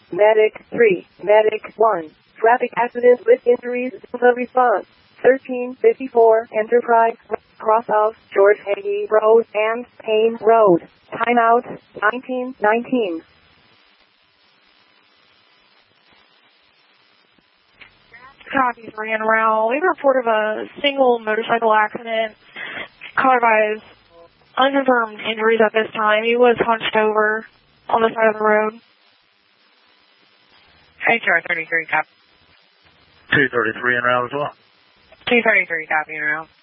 Medic 3, Medic 1. Traffic accident with injuries. The response. 1354 Enterprise. Cross of George Hagee Road and Payne Road. Timeout 1919. Copy 3 en route. We reported a single motorcycle accident caused by unconfirmed injuries at this time. He was hunched over on the side of the road. HR 33, copy. 233 en route as well. 233, copy en route.